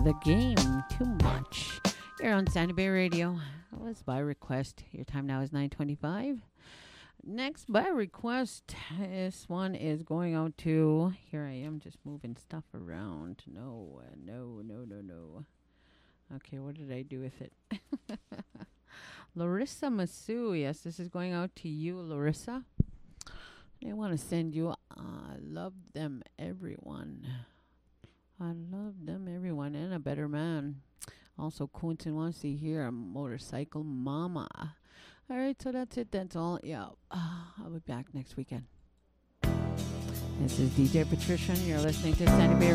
The Game Too Much. You're on Sandy Bay Radio. That was by request. Your time now is 9:25. Next by request, this one is going out to, here I am just moving stuff around. No. Okay, what did I do with it? Larissa Masu. Yes, this is going out to you, Larissa. I want to send you, I love them, everyone. I love them, everyone, and a better man. Also, Quentin wants to hear a motorcycle mama. All right, so that's it. That's all. Yeah, I'll be back next weekend. This is DJ Patrician. You're listening to Sandy Bay